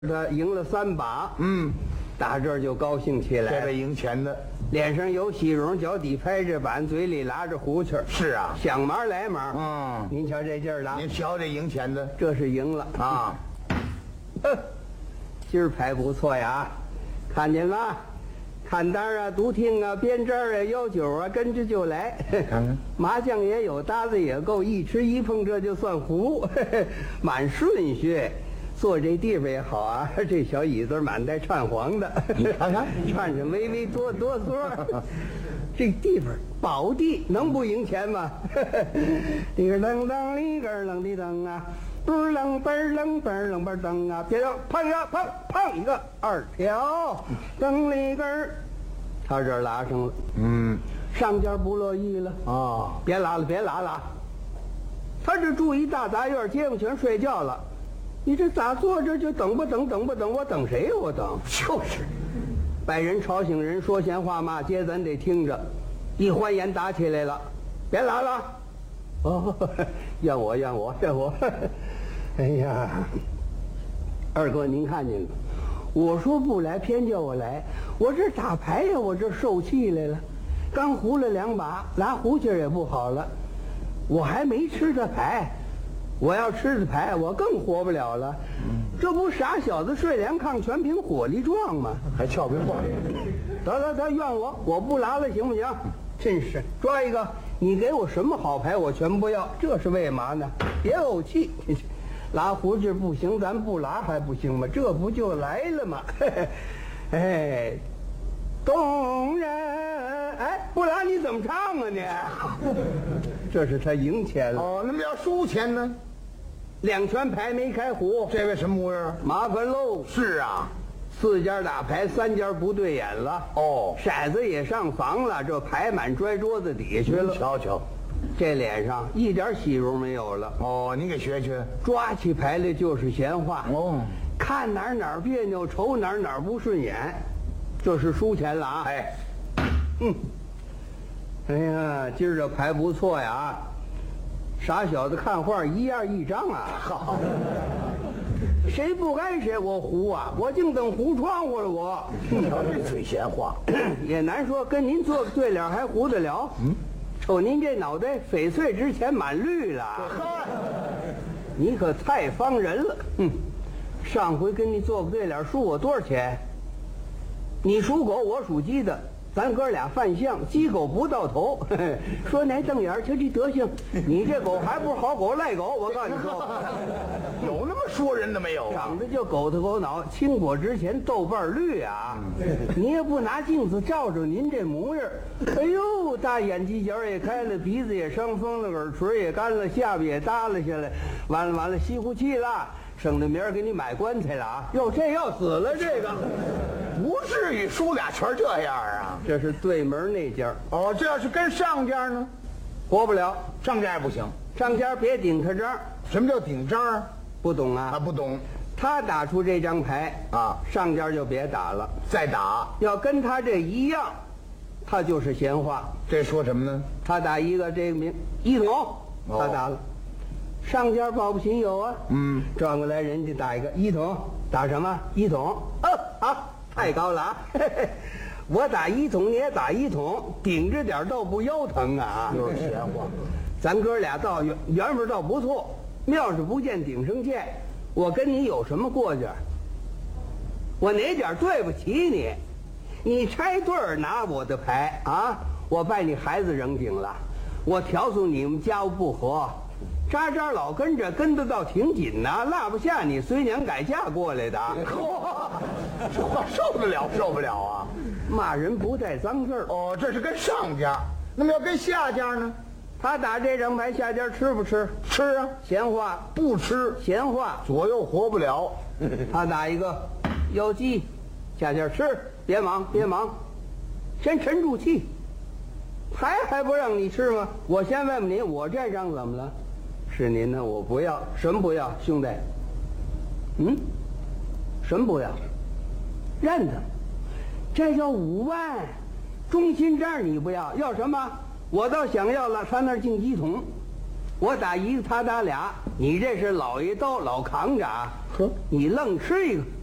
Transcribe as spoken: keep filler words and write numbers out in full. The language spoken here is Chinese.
他赢了三把， 嗯， 打这儿就高兴起来， 这位赢钱的， 脸上有喜容，脚底拍着板，嘴里拉着胡琴儿。 是啊， 想忙来忙。 嗯， 您瞧这劲儿了， 您瞧这赢钱的这是赢了啊。 哼，今儿牌不错呀，看见吗？看单啊，独听啊，编针啊，邀酒啊，跟着就来。 看看麻将也有，搭子也够，一吃一碰这就算胡，满顺序。坐这地方也好啊，这小椅子满带串黄的， 你看看串着微微哆哆嗦。这地方宝地，能不赢钱吗？里个噔噔里个噔的噔啊，嘣楞嘣楞嘣楞嘣噔啊，别让碰一个碰碰一个二条，噔里根儿，他这儿拉上了， 嗯， 上家不乐意了啊， 别拉了，别拉了。他这住一大杂院，街坊全睡觉了。你这咋坐着就等吧等等吧等，我等谁呀？我等就是， 把人吵醒人，说闲话骂街，咱得听着。一欢颜打起来了，别拉了。哦，怨我怨我怨我。哎呀，二哥您看见了？我说不来，偏叫我来。我这打牌呀，我这受气来了。刚胡了两把，拉胡琴也不好了。我还没吃着牌。我要吃的牌，我更活不了了。这不傻小子睡凉炕，全凭火力壮吗？ 还俏皮话。 得得得，怨我，我不拉了，行不行？真是抓一个，你给我什么好牌，我全不要。这是为嘛呢？别怄气，拉胡琴不行，咱不拉还不行吗？这不就来了吗？哎，动人，哎，不拉你怎么唱啊你？这是他赢钱了。 哦，那么要输钱呢？ 两圈牌没开胡， 这位什么模样？ 麻烦喽。 是啊， 四家打牌，三家不对眼了。 哦， 骰子也上房了，这牌满拽桌子底下去了。 瞧瞧， 这脸上一点喜容没有了。 哦，你给学学。 抓起牌来就是闲话。 哦， 看哪儿哪儿别扭，瞅哪儿哪儿不顺眼，这是输钱了啊。 哎， 嗯，哎呀，今儿这牌不错呀。傻小子看画一样一张啊！ 好， 谁不该谁我胡啊！我净等胡窗户了我。 你瞧这嘴闲话， 也难说，跟您做个对联还胡得了？嗯，瞅您这脑袋翡翠之前满绿了，你可太方人了。嗯，上回跟你做个对联，输我多少钱？你属狗，我属鸡的。咱哥俩犯相，鸡狗不到头。说哪瞪眼，瞧这德行，你这狗还不是好狗赖狗？我告诉你说， 有那么说人的没有？ 长得就狗头狗脑，青果之前豆瓣绿啊！你也不拿镜子照照您这模样，哎呦，大眼犄角也开了，鼻子也伤风了，耳垂也干了，下巴也耷拉下来，完了完了，吸呼气了，省得明儿给你买棺材了啊！哟，这要死了这个。 不至于输俩圈这样啊！ 这是对门那家哦，这要是跟上家呢， 活不了。 上家也不行。 上家别顶他章。 什么叫顶章啊？ 不懂啊？ 啊，不懂。 他打出这张牌啊， 上家就别打了。 再打要跟他这一样，他就是闲话。 这说什么呢？ 他打一个这个名一筒，他打了。哦、上家抱不平有啊。嗯，转过来人家打一个一筒，打什么一筒？哦，好。太高了啊！我打一筒，你也打一筒，顶着点倒不腰疼啊！ 就是闲话。 咱哥俩倒缘缘分倒不错，妙是不见顶生见。我跟你有什么过节？我哪点对不起你？你拆对儿拿我的牌啊！我拜你孩子扔井了，我调唆你们家务不和。渣渣老跟着，跟得倒挺紧呐，落不下你随娘改嫁过来的。 这话受得了受不了啊！ 骂人不带脏字儿。 哦，这是跟上家，那么要跟下家呢？ 他打这张牌，下家吃不吃？ 吃啊！ 闲话不吃， 闲话左右活不了。 他打一个有鸡，下家吃，别忙别忙，先沉住气。牌还不让你吃吗？我先问问您，我这张怎么了？是您呢，我不要。什么不要，兄弟？嗯，什么不要？认得，这叫五万，中心账你不要，要什么？我倒想要了，他那儿进一桶，我打一个，他打俩，你这是老一刀老扛着啊！呵，你愣吃一个。